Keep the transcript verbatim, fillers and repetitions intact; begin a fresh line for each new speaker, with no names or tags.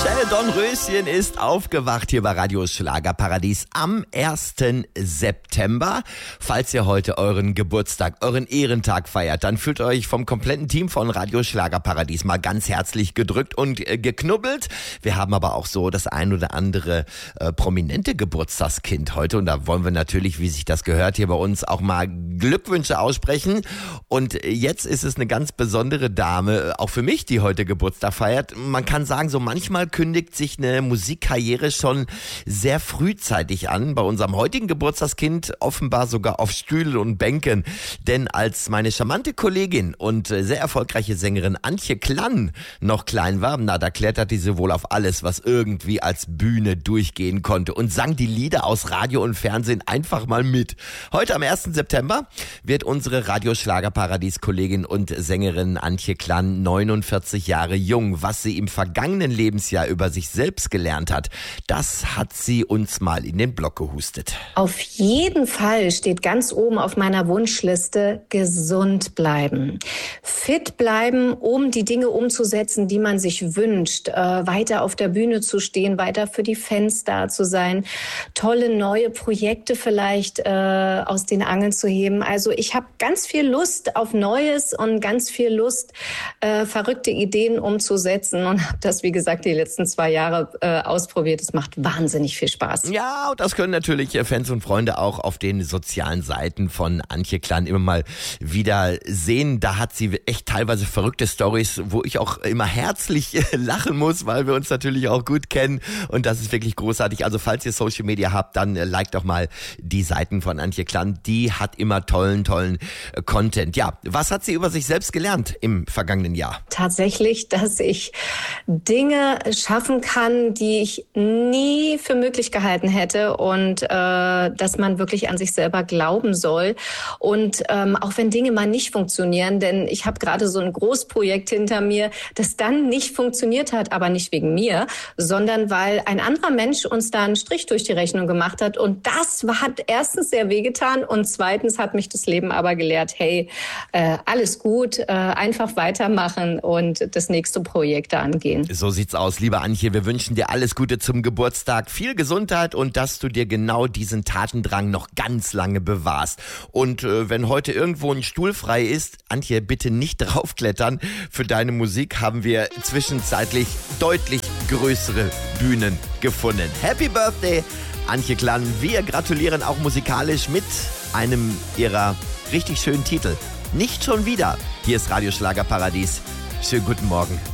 Schelle Dornröschen ist aufgewacht hier bei Radio Schlagerparadies am ersten September. Falls ihr heute euren Geburtstag, euren Ehrentag feiert, dann fühlt euch vom kompletten Team von Radio Schlagerparadies mal ganz herzlich gedrückt und äh, geknubbelt. Wir haben aber auch so das ein oder andere äh, prominente Geburtstagskind heute und da wollen wir natürlich, wie sich das gehört, hier bei uns auch mal Glückwünsche aussprechen. Und jetzt ist es eine ganz besondere Dame, auch für mich, die heute Geburtstag feiert. Man kann sagen, so manchmal kündigt sich eine Musikkarriere schon sehr frühzeitig an. Bei unserem heutigen Geburtstagskind offenbar sogar auf Stühlen und Bänken. Denn als meine charmante Kollegin und sehr erfolgreiche Sängerin Antje Klann noch klein war, na, da kletterte sie wohl auf alles, was irgendwie als Bühne durchgehen konnte und sang die Lieder aus Radio und Fernsehen einfach mal mit. Heute am ersten September wird unsere Radio Schlagerparadies-Kollegin und Sängerin Antje Klann neunundvierzig Jahre jung. Was sie im vergangenen Lebensjahr über sich selbst gelernt hat, das hat sie uns mal in den Blog gehustet.
Auf jeden Fall steht ganz oben auf meiner Wunschliste gesund bleiben. Fit bleiben, um die Dinge umzusetzen, die man sich wünscht. Äh, weiter auf der Bühne zu stehen, weiter für die Fans da zu sein. Tolle neue Projekte vielleicht äh, aus den Angeln zu heben. Also ich habe ganz viel Lust auf Neues und ganz viel Lust, äh, verrückte Ideen umzusetzen und habe das, wie gesagt, die letzten zwei Jahre äh, ausprobiert. Es macht wahnsinnig viel Spaß.
Ja, und das können natürlich Fans und Freunde auch auf den sozialen Seiten von Antje Klann immer mal wieder sehen. Da hat sie echt teilweise verrückte Storys, wo ich auch immer herzlich lachen muss, weil wir uns natürlich auch gut kennen und das ist wirklich großartig. Also falls ihr Social Media habt, dann liked doch mal die Seiten von Antje Klann. Die hat immer tollen, tollen Content. Ja, was hat sie über sich selbst gelernt im vergangenen Jahr?
Tatsächlich, dass ich Dinge schaffen kann, die ich nie für möglich gehalten hätte und äh, dass man wirklich an sich selber glauben soll. Und ähm, auch wenn Dinge mal nicht funktionieren, denn ich habe gerade so ein Großprojekt hinter mir, das dann nicht funktioniert hat, aber nicht wegen mir, sondern weil ein anderer Mensch uns da einen Strich durch die Rechnung gemacht hat. Und das hat erstens sehr wehgetan und zweitens hat mich das Leben aber gelehrt, hey, äh, alles gut, äh, einfach weitermachen und das nächste Projekt angehen.
So sieht's aus, liebe Antje. Wir wünschen dir alles Gute zum Geburtstag, viel Gesundheit und dass du dir genau diesen Tatendrang noch ganz lange bewahrst. Und äh, wenn heute irgendwo ein Stuhl frei ist, Antje, bitte nicht draufklettern. Für deine Musik haben wir zwischenzeitlich deutlich größere Bühnen gefunden. Happy Birthday, Antje Klann. Wir gratulieren auch musikalisch mit einem ihrer richtig schönen Titel. Nicht schon wieder. Hier ist Radio Schlagerparadies. Schönen guten Morgen.